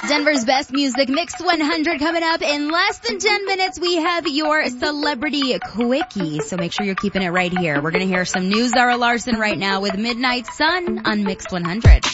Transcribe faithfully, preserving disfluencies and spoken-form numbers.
Denver's best music, Mix one hundred, coming up in less than ten minutes. We have your celebrity quickie, so make sure you're keeping it right here. We're going to hear some news. Zara Larson right now with Midnight Sun on Mix one hundred.